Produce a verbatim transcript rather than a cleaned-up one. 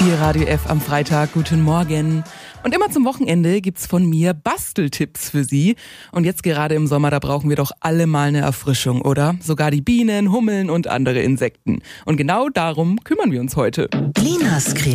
Ihr Radio F am Freitag, guten Morgen. Und immer zum Wochenende gibt's von mir Basteltipps für Sie. Und jetzt gerade im Sommer, da brauchen wir doch alle mal eine Erfrischung, oder? Sogar die Bienen, Hummeln und andere Insekten. Und genau darum kümmern wir uns heute. Linas